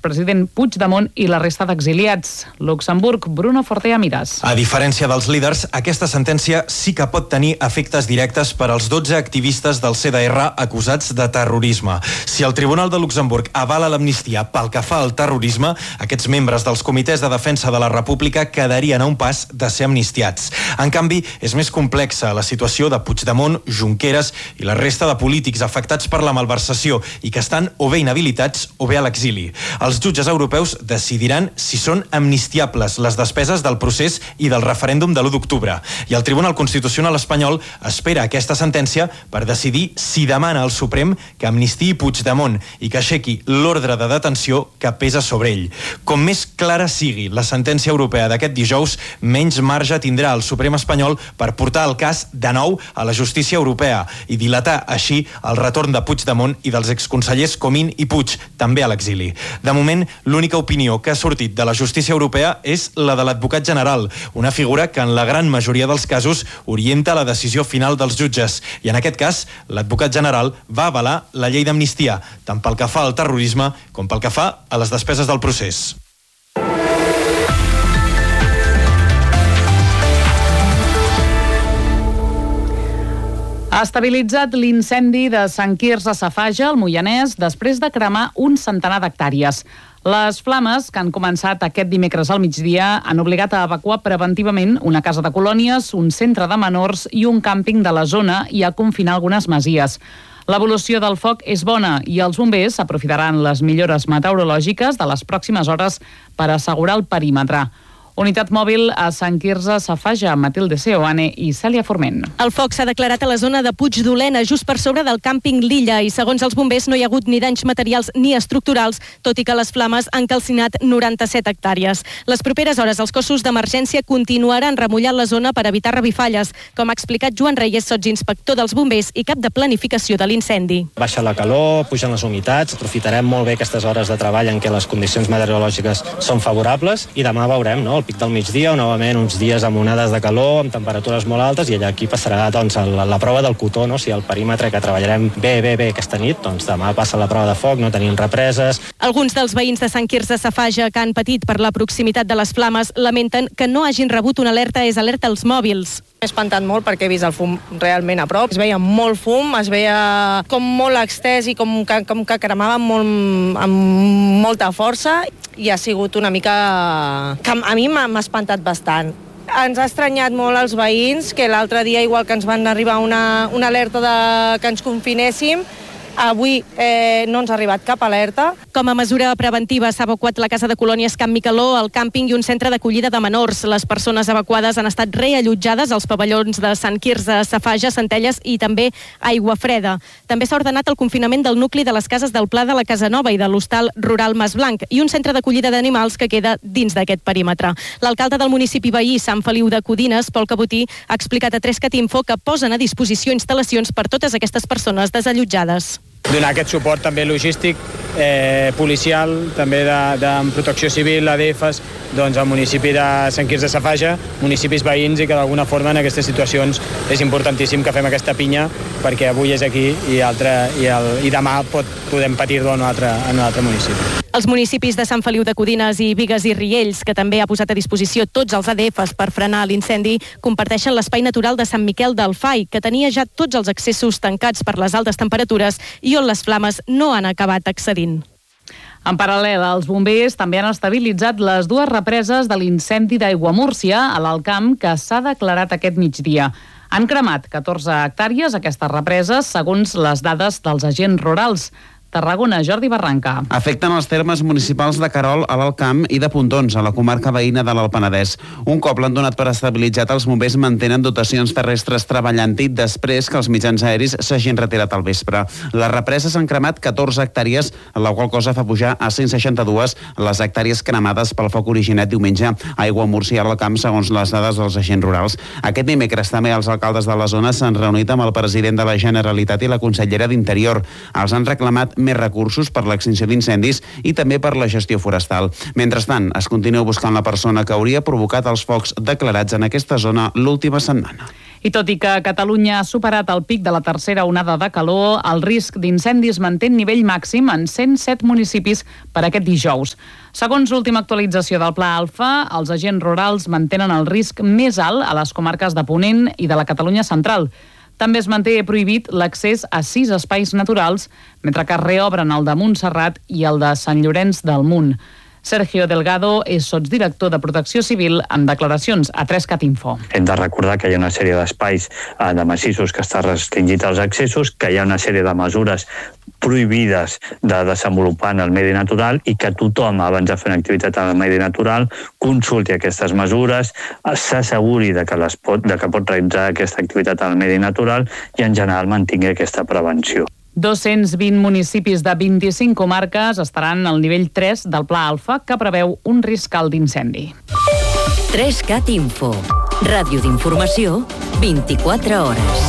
l'expresident Puigdemont i la resta d'exiliats. Luxemburg, Bruno Fortea Miras. A diferència dels líders, aquesta sentència sí que pot tenir efectes directes per als 12 activistes del CDR acusats de terrorisme. Si el Tribunal de Luxemburg avala l'amnistia pel que fa al terrorisme, aquests membres dels comitès de defensa de la República quedarien a un pas de ser amnistiats. En canvi, és més complexa la situació de Puigdemont, Junqueras i la resta de polítics afectats per la malversació i que estan o bé inhabilitats o bé a l'exili. Els jutges europeus decidiran si són amnistiables les despeses del procés i del referèndum de l'1 d'octubre. I el Tribunal Constitucional espanyol espera aquesta sentència per decidir si demana al Suprem que amnistiï Puigdemont i que aixequi l'ordre de detenció que pesa sobre ell. Com més clara sigui la sentència europea d'aquest dijous, menys marge tindrà el Suprem espanyol per portar el cas de nou a la justícia europea i dilatar així el retorn de Puigdemont i dels exconsellers Comín i Puig, també a l'exili. De moment, l'única opinió que ha sortit de la justícia europea és la de l'advocat general, una figura que en la gran majoria dels casos orienta la decisió final dels jutges. I en aquest cas, l'advocat general va avalar la llei d'amnistia, tant pel que fa al terrorisme com pel que fa a les despeses del procés. Ha estabilitzat l'incendi de Sant Quirze Safaja, al Moianès, després de cremar un centenar d'hectàrees. Les flames, que han començat aquest dimecres al migdia, han obligat a evacuar preventivament una casa de colònies, un centre de menors i un càmping de la zona i a confinar algunes masies. L'evolució del foc és bona i els bombers aprofitaran les millores meteorològiques de les pròximes hores per assegurar el perímetre. Unitat mòbil a Sant Quirze Safaja, Matilde Seoane i Cèlia Forment. El foc s'ha declarat a la zona de Puigdolena, just per sobre del càmping L'Illa, i segons els bombers no hi ha hagut ni danys materials ni estructurals, tot i que les flames han calcinat 97 hectàrees. Les properes hores els cossos d'emergència continuaran remullant la zona per evitar revifalles, com ha explicat Joan Reyes, sotsinspector dels bombers i cap de planificació de l'incendi. Baixa la calor, pugen les humitats, aprofitarem molt bé aquestes hores de treball en què les condicions meteorològiques són favorables i demà veurem, no?, el pic del migdia, novament uns dies amb onades de calor, amb temperatures molt altes, i allà aquí passarà doncs, la prova del cotó, no? Si el perímetre que treballarem bé aquesta nit, doncs demà passa la prova de foc, no tenim represes. Alguns dels veïns de Sant Quirze Safaja que han patit per la proximitat de les flames lamenten que no hagin rebut una alerta als mòbils. M'he espantat molt perquè he vist el fum realment a prop. Es veia molt fum, es veia com molt extès i com que cremava amb molta força, i ha sigut una mica... que a mi m'ha espantat bastant. Ens ha estranyat molt els veïns, que l'altre dia, igual que ens van arribar una alerta que ens confinéssim, avui no ens ha arribat cap alerta. Com a mesura preventiva s'ha evacuat la casa de colònies Camp Micaló, el càmping i un centre d'acollida de menors. Les persones evacuades han estat reallotjades als pavellons de Sant Quirze, Safaja, Centelles i també Aigua Freda. També s'ha ordenat el confinament del nucli de les cases del Pla de la Casa Nova i de l'hostal rural Mas Blanc i un centre d'acollida d'animals que queda dins d'aquest perímetre. L'alcalde del municipi veí, Sant Feliu de Codines, Pol Cabotí, ha explicat a 3cat Info que posen a disposició instal·lacions per totes aquestes persones desallotjades. Donar aquest suport també logístic, policial, també de protecció civil, ADFs, doncs al municipi de Sant Quirze Safaja, municipis veïns, i que d'alguna forma en aquestes situacions és importantíssim que fem aquesta pinya, perquè avui és aquí i demà podem patir-ho en un altre municipi. Els municipis de Sant Feliu de Codines i Bigues i Riells, que també ha posat a disposició tots els ADFs per frenar l'incendi, comparteixen l'espai natural de Sant Miquel del Fai, que tenia ja tots els accessos tancats per les altes temperatures i on les flames no han acabat accedint. En paral·lel, els bombers també han estabilitzat les dues represes de l'incendi d'Aiguamúrcia a l'Alcamp que s'ha declarat aquest migdia. Han cremat 14 hectàrees aquestes represes, segons les dades dels agents rurals. Tarragona, Jordi Barranca. Afecten els termes municipals de Querol, a l'Alt Camp, i de Pontons, a la comarca veïna de l'Alt Penedès. Un cop l'han donat per estabilitzat, els bombers mantenen dotacions terrestres treballant-hi després que els mitjans aeris s'hagin retirat al vespre. Les represes han cremat 14 hectàrees, la qual cosa fa pujar a 162 les hectàrees cremades pel foc originat diumenge a Aiguamúrcia i a l'Alt Camp, segons les dades dels agents rurals. Aquest dimecres també els alcaldes de la zona s'han reunit amb el president de la Generalitat i la consellera d'Interior. Els han reclamat més recursos per l'extinció d'incendis i també per la gestió forestal. Mentrestant, es continua buscant la persona que hauria provocat els focs declarats en aquesta zona l'última setmana. I tot i que Catalunya ha superat el pic de la tercera onada de calor, el risc d'incendis manté nivell màxim en 107 municipis per aquest dijous. Segons l'última actualització del Pla Alfa, els agents rurals mantenen el risc més alt a les comarques de Ponent i de la Catalunya central. També es manté prohibit l'accés a 6 espais naturals, mentre que es reobren el de Montserrat i el de Sant Llorenç del Munt. Sergio Delgado és sotsdirector de Protecció Civil en declaracions a 3CAT Info. Hem de recordar que hi ha una sèrie d'espais de massissos que està restringit als accessos, que hi ha una sèrie de mesures prohibides de desenvolupar en el medi natural i que tothom, abans de fer una activitat en el medi natural, consulti aquestes mesures, s'asseguri de que pot realitzar aquesta activitat en el medi natural i, en general, mantingui aquesta prevenció. 220 municipis de 25 comarques estaran al nivell 3 del Pla Alfa, que preveu un risc alt d'incendi. 3CAT Info. Ràdio d'informació, 24 hores.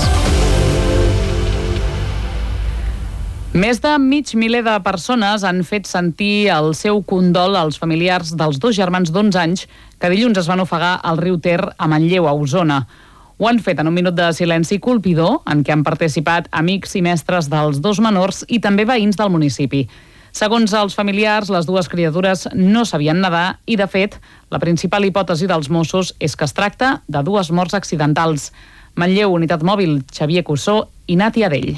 Més de mig miler de persones han fet sentir el seu condol als familiars dels 2 germans d'11 anys que dilluns es van ofegar al riu Ter a Manlleu, a Osona. Ho han fet en un minut de silenci colpidor, en què han participat amics i mestres dels 2 menors i també veïns del municipi. Segons els familiars, les 2 criatures no sabien nedar i, de fet, la principal hipòtesi dels Mossos és que es tracta de 2 morts accidentals. Manlleu, Unitat Mòbil, Xavier Cussó i Nati Adell.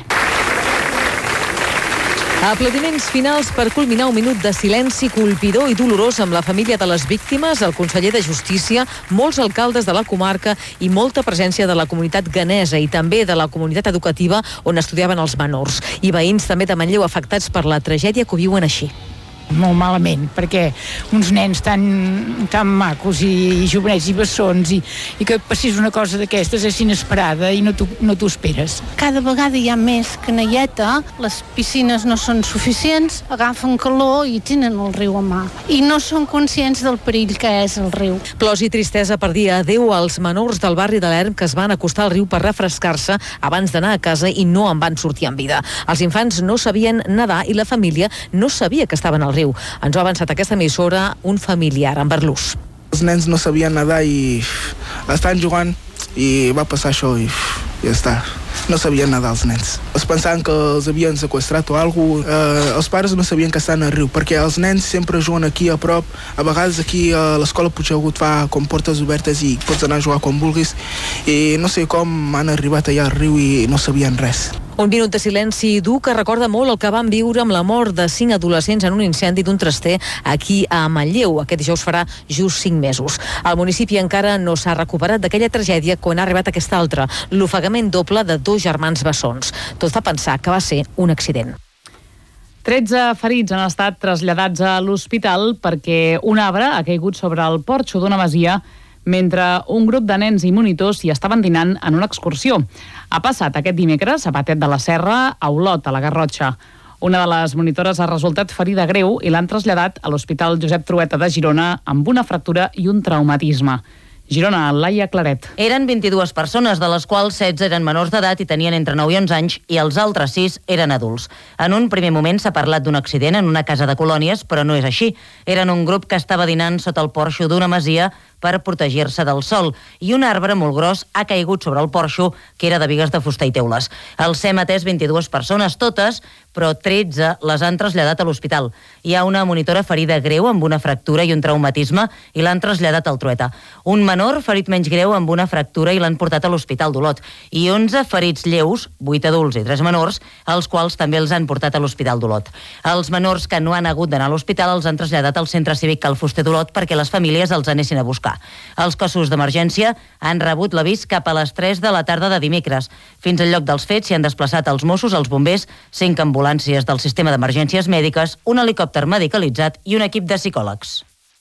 Aplaudiments finals per culminar un minut de silenci colpidor i dolorós amb la família de les víctimes, el conseller de Justícia, molts alcaldes de la comarca i molta presència de la comunitat ghanesa i també de la comunitat educativa on estudiaven els menors. I veïns també de Manlleu afectats per la tragèdia que ho viuen així. Molt malament, perquè uns nens tan macos i jovenets i bessons i que passés una cosa d'aquestes és inesperada i no t'ho esperes. Cada vegada hi ha més canalleta, les piscines no són suficients, agafen calor i tenen el riu a mà. I no són conscients del perill que és el riu. Plors i tristesa per dir adeu als menors del barri de l'Erm que es van acostar al riu per refrescar-se abans d'anar a casa i no en van sortir amb vida. Els infants no sabien nedar i la família no sabia que estaven al riu. Ens ho ha avançat aquesta emissora un familiar en Berlús. Els nens no sabien nedar i estan jugant i va passar això i ja està. No sabien nedar els nens. Es pensaven que els havien sequestrat o alguna cosa. Els pares no sabien que estan al riu, perquè els nens sempre juguen aquí a prop. A vegades aquí a l'escola Puigdegut fa com portes obertes i pots anar a jugar quan vulguis. I no sé com han arribat allà al riu i no sabien res. Un minut de silenci dur que recorda molt el que van viure amb la mort de 5 adolescents en un incendi d'un traster aquí a Manlleu. Aquest dijous farà just 5 mesos. El municipi encara no s'ha recuperat d'aquella tragèdia quan ha arribat aquesta altra, l'ofegament doble de 2 germans bessons. Tot fa pensar que va ser un accident. 13 ferits han estat traslladats a l'hospital perquè un arbre ha caigut sobre el porxo d'una masia mentre un grup de nens i monitors hi estaven dinant en una excursió. Ha passat aquest dimecres a Patet de la Serra, a Olot, a la Garrotxa. Una de les monitores ha resultat ferida greu i l'han traslladat a l'Hospital Josep Trueta de Girona amb una fractura i un traumatisme. Girona, Laia Claret. Eren 22 persones, de les quals 16 eren menors d'edat i tenien entre 9 i 11 anys, i els altres 6 eren adults. En un primer moment s'ha parlat d'un accident en una casa de colònies, però no és així. Eren un grup que estava dinant sota el porxo d'una masia per protegir-se del sol, i un arbre molt gros ha caigut sobre el porxo, que era de bigues de fusta i teules. Els hem atès 22 persones, totes, però 13 les han traslladat a l'hospital. Hi ha una monitora ferida greu amb una fractura i un traumatisme i l'han traslladat al Trueta. Un menor ferit menys greu amb una fractura i l'han portat a l'Hospital d'Olot. I 11 ferits lleus, 8 adults i 3 menors, els quals també els han portat a l'Hospital d'Olot. Els menors que no han hagut d'anar a l'hospital els han traslladat al Centre Cívic Cal Fuster d'Olot perquè les famílies els anessin a buscar. Els cossos d'emergència han rebut l'avís cap a les 3 de la tarda de dimecres. Fins al lloc dels fets s'hi han desplaçat els Mossos, els bombers, 5 ambulàncies del sistema d'emergències mèdiques, un helicòpter medicalitzat i un equip de psicòlegs.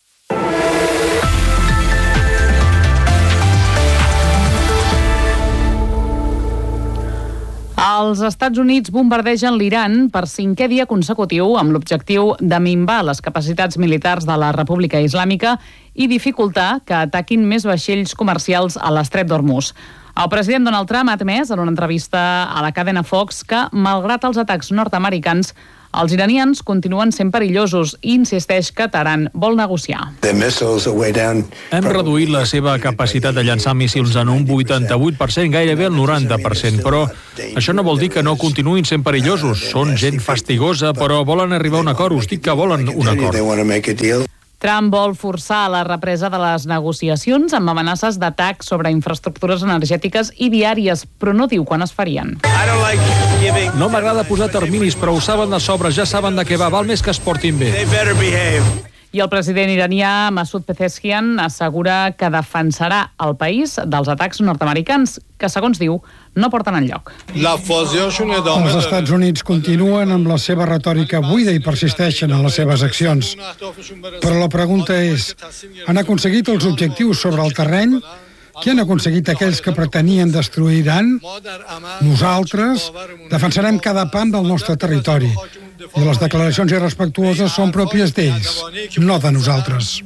Els Estats Units bombardegen l'Iran per 5è dia consecutiu amb l'objectiu de minvar les capacitats militars de la República Islàmica i dificultar que ataquin més vaixells comercials a l'estret d'Hormuz. El president Donald Trump ha admès en una entrevista a la cadena Fox que, malgrat els atacs nord-americans, Els iranians continuen sent perillosos i insisteix que Teheran vol negociar. Hem reduït la seva capacitat de llançar míssils en un 88%, gairebé el 90%, però això no vol dir que no continuïn sent perillosos. Són gent fastigosa, però volen arribar a un acord. Us dic que volen un acord. Trump vol forçar la represa de les negociacions amb amenaces d'atac sobre infraestructures energètiques i viàries, però no diu quan es farien. No m'agrada posar terminis, però ho saben de sobre, ja saben de què va, val més que es portin bé. I el president iranià Masoud Pezeshkian assegura que defensarà el país dels atacs nord-americans, que, segons diu, no porten enlloc. Els Estats Units continuen amb la seva retòrica buida i persisteixen en les seves accions. Però la pregunta és, han aconseguit els objectius sobre el terreny? Què han aconseguit aquells que pretenien destruir Iran? Nosaltres defensarem cada pam del nostre territori. I les declaracions irrespectuoses són pròpies d'ells, no de nosaltres.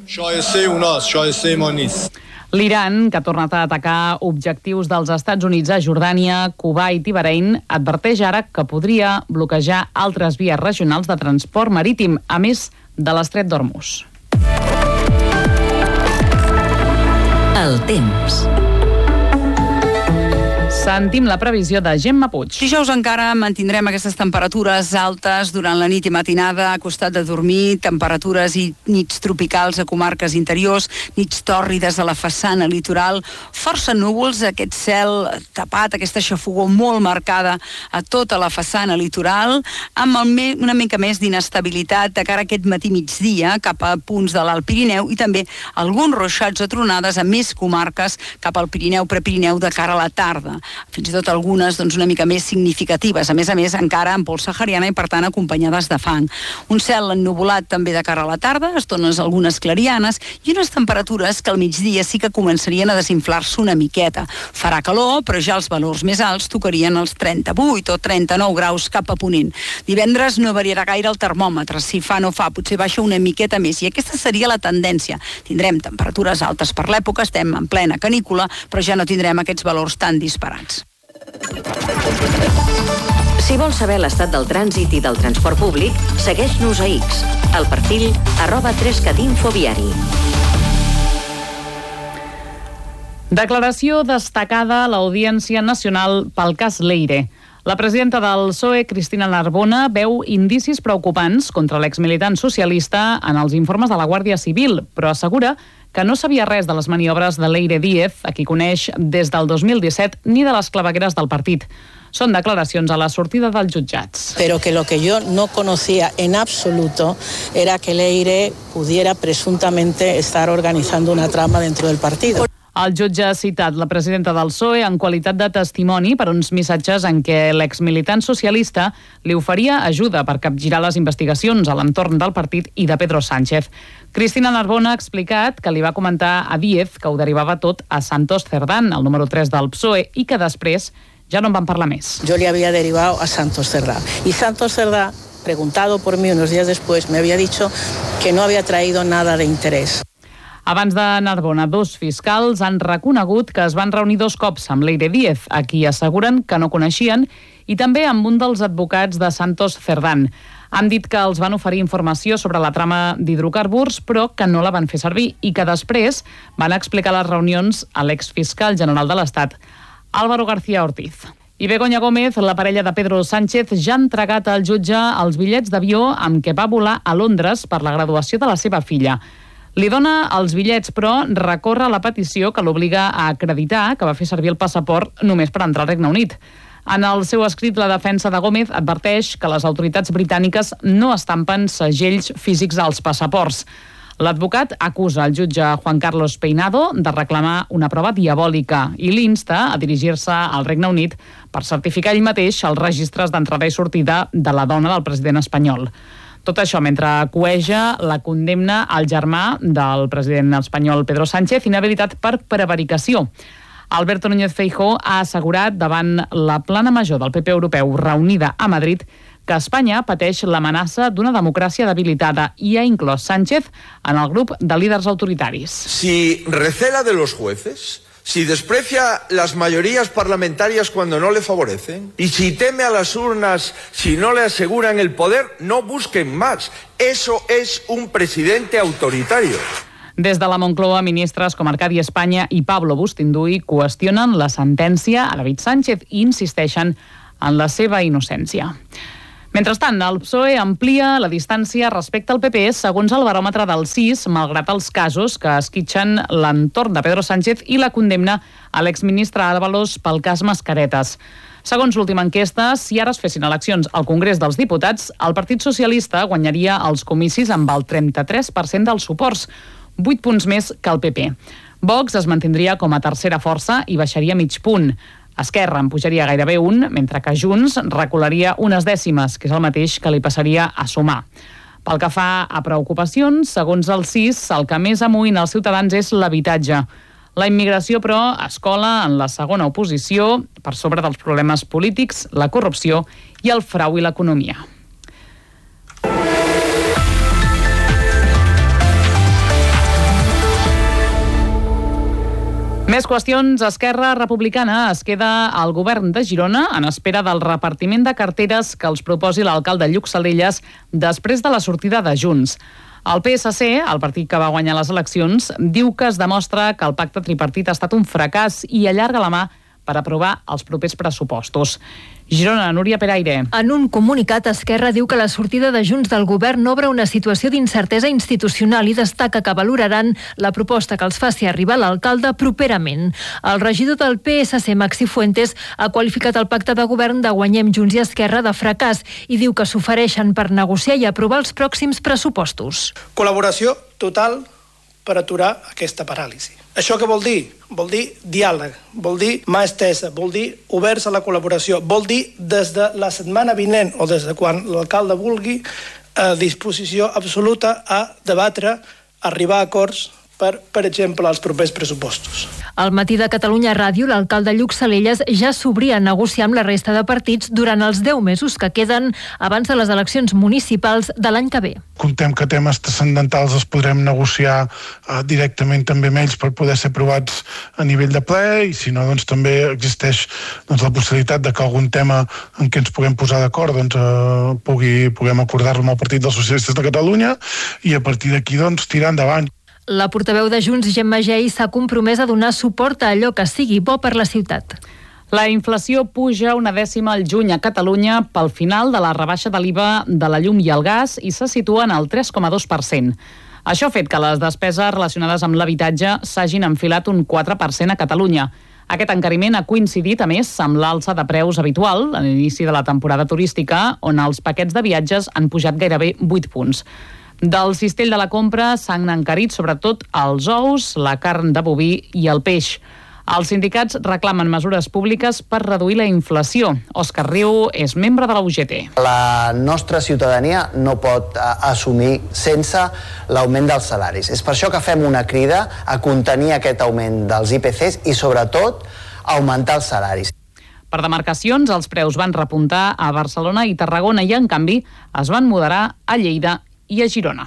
L'Iran, que ha tornat a atacar objectius dels Estats Units a Jordània, Kuwait i Bahrein, adverteix ara que podria bloquejar altres vies regionals de transport marítim, a més de l'estret d'Hormuz. El temps. Sentim la previsió de Gemma Puig. Dijous encara mantindrem aquestes temperatures altes durant la nit i matinada, a costat de dormir, temperatures i nits tropicals a comarques interiors, nits tòrrides a la façana litoral, força núvols, aquest cel tapat, aquesta xafogor molt marcada a tota la façana litoral, amb una mica més d'inestabilitat de cara a aquest matí-migdia cap a punts de l'Alt Pirineu i també alguns ruixats o tronades a més comarques cap al Pirineu, Prepirineu de cara a la tarda. Fins i tot algunes una mica més significatives, a més, encara en pols sahariana i, per tant, acompanyades de fang. Un cel ennuvolat també de cara a la tarda, estones algunes clarianes i unes temperatures que al migdia sí que començarien a desinflar-se una miqueta. Farà calor, però ja els valors més alts tocarien els 38 o 39 graus cap a ponent. Divendres no variarà gaire el termòmetre, si fa no fa, potser baixa una miqueta més, i aquesta seria la tendència. Tindrem temperatures altes per l'època, estem en plena canícula, però ja no tindrem aquests valors tan disparats. Si vols saber l'estat del trànsit i del transport públic, segueix-nos a X, al perfil @3catinfoviari. Declaració destacada a l'Audiència Nacional pel cas Leire. La presidenta del PSOE, Cristina Narbona, veu indicis preocupants contra l'exmilitant socialista en els informes de la Guàrdia Civil, però assegura que no sabia res de les maniobres de Leire Díez, a qui coneix des del 2017, ni de les clavegueres del partit. Són declaracions a la sortida dels jutjats. Pero que lo que yo no conocía en absoluto era que Leire pudiera presuntamente estar organizando una trama dentro del partido. El jutge ha citat la presidenta del PSOE en qualitat de testimoni per uns missatges en què l'exmilitant socialista li oferia ajuda per capgirar les investigacions a l'entorn del partit i de Pedro Sánchez. Cristina Narbona ha explicat que li va comentar a Díez que ho derivava tot a Santos Cerdán, el número 3 del PSOE, i que després ja no en van parlar més. Yo le había derivado a Santos Cerdá. Y Santos Cerdá, preguntado por mí unos días después, me había dicho que no había traído nada de interés. Abans de Narbona, dos fiscals han reconegut que es van reunir 2 cops amb Leire Díez, a qui asseguren que no coneixien, i també amb un dels advocats de Santos Cerdán. Han dit que els van oferir informació sobre la trama d'hidrocarburs, però que no la van fer servir i que després van explicar les reunions a l'exfiscal general de l'Estat, Álvaro García Ortiz. I Begoña Gómez, la parella de Pedro Sánchez, ja ha entregat al jutge els bitllets d'avió amb què va volar a Londres per la graduació de la seva filla. Li dona els bitllets, però recorre la petició que l'obliga a acreditar que va fer servir el passaport només per entrar al Regne Unit. En el seu escrit, la defensa de Gómez adverteix que les autoritats britàniques no estampen segells físics als passaports. L'advocat acusa el jutge Juan Carlos Peinado de reclamar una prova diabòlica i l'insta a dirigir-se al Regne Unit per certificar ell mateix els registres d'entrada i sortida de la dona del president espanyol. Tot això mentre cueja la condemna al germà del president espanyol Pedro Sánchez, inhabilitat per prevaricació. Alberto Núñez Feijóo ha assegurat davant la plana major del PP europeu reunida a Madrid que Espanya pateix l'amenaça d'una democràcia debilitada i ha inclòs Sánchez en el grup de líders autoritaris. Si recela de los jueces, si desprecia las mayorías parlamentarias cuando no le favorecen y si teme a las urnas si no le aseguran el poder, no busquen más. Eso es un presidente autoritario. Des de la Moncloa, ministres com Arcadi Espanya i Pablo Bustinduy qüestionen la sentència a David Sánchez i insisteixen en la seva innocència. Mentrestant, el PSOE amplia la distància respecte al PP segons el baròmetre del CIS, malgrat els casos que esquitxen l'entorn de Pedro Sánchez i la condemna a l'exministre Ábalos pel cas Mascaretes. Segons l'última enquesta, si ara es fessin eleccions al Congrés dels Diputats, el Partit Socialista guanyaria els comicis amb el 33% dels suports, 8 punts més que el PP. Vox es mantindria com a tercera força i baixaria mig punt. Esquerra en pujaria gairebé un, mentre que Junts recularia unes dècimes, que és el mateix que li passaria a Sumar. Pel que fa a preocupacions, segons el CIS, el que més amoïna els ciutadans és l'habitatge. La immigració, però, es cola en la segona oposició, per sobre dels problemes polítics, la corrupció i el frau i l'economia. Més qüestions. Esquerra Republicana es queda al govern de Girona en espera del repartiment de carteres que els proposi l'alcalde Lluc Salellas després de la sortida de Junts. El PSC, el partit que va guanyar les eleccions, diu que es demostra que el pacte tripartit ha estat un fracàs i allarga la mà per aprovar els propers pressupostos. Girona, Núria Peraire. En un comunicat, Esquerra diu que la sortida de Junts del govern obre una situació d'incertesa institucional i destaca que valoraran la proposta que els faci arribar l'alcalde properament. El regidor del PSC, Maxi Fuentes, ha qualificat el pacte de govern de Guanyem Junts i Esquerra de fracàs i diu que s'ofereixen per negociar i aprovar els pròxims pressupostos. Col·laboració total per aturar aquesta paràlisi. Això què vol dir? Vol dir diàleg, vol dir mà estesa, vol dir oberts a la col·laboració, vol dir des de la setmana vinent o des de quan l'alcalde vulgui, a disposició absoluta a debatre, arribar a acords per exemple, als propers pressupostos. Al matí de Catalunya Ràdio, l'alcalde Lluc Salellas ja s'obria a negociar amb la resta de partits durant els 10 mesos que queden abans de les eleccions municipals de l'any que ve. Contem que temes transcendentals els podrem negociar directament també amb ells per poder ser aprovats a nivell de ple i si no, doncs també existeix la possibilitat de que algun tema en què ens puguem posar d'acord puguem acordar-lo amb el Partit dels Socialistes de Catalunya i a partir d'aquí doncs tirar endavant. La portaveu de Junts, Gemma Gey, s'ha compromès a donar suport a allò que sigui bo per la ciutat. La inflació puja una dècima al juny a Catalunya pel final de la rebaixa de l'IVA de la llum i el gas i se situa en el 3,2%. Això ha fet que les despeses relacionades amb l'habitatge s'hagin enfilat un 4% a Catalunya. Aquest encariment ha coincidit, a més, amb l'alça de preus habitual a l'inici de la temporada turística, on els paquets de viatges han pujat gairebé 8 punts. Del cistell de la compra s'han encarit sobretot els ous, la carn de boví i el peix. Els sindicats reclamen mesures públiques per reduir la inflació. Òscar Riu és membre de la UGT. La nostra ciutadania no pot assumir sense l'augment dels salaris. És per això que fem una crida a contenir aquest augment dels IPCs i, sobretot, augmentar els salaris. Per demarcacions, els preus van repuntar a Barcelona i Tarragona i, en canvi, es van moderar a Lleida i a Girona.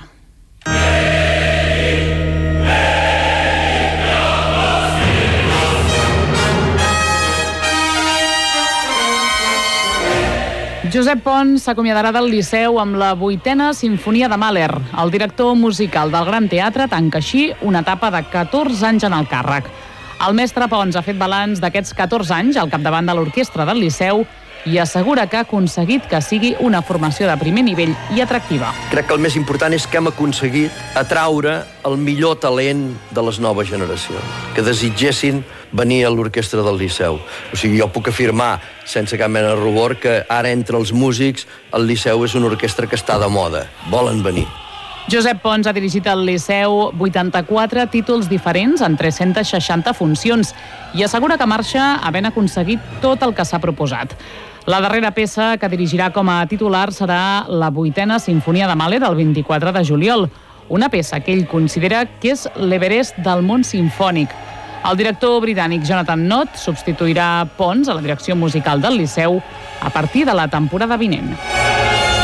Josep Pons s'acomiadarà del Liceu amb la 8a Simfonia de Mahler. El director musical del Gran Teatre tanca així una etapa de 14 anys en el càrrec. El mestre Pons ha fet balanç d'aquests 14 anys al capdavant de l'orquestra del Liceu i assegura que ha aconseguit que sigui una formació de primer nivell i atractiva. Crec que el més important és que hem aconseguit atraure el millor talent de les noves generacions, que desitgessin venir a l'orquestra del Liceu. O sigui, jo puc afirmar, sense cap mena de rubor, que ara entre els músics el Liceu és una orquestra que està de moda. Volen venir. Josep Pons ha dirigit al Liceu 84 títols diferents en 360 funcions i assegura que marxa havent aconseguit tot el que s'ha proposat. La darrera peça que dirigirà com a titular serà la 8a Simfonia de Mahler el 24 de juliol, una peça que ell considera que és l'Everest del món simfònic. El director britànic Jonathan Nott substituirà Pons a la direcció musical del Liceu a partir de la temporada vinent.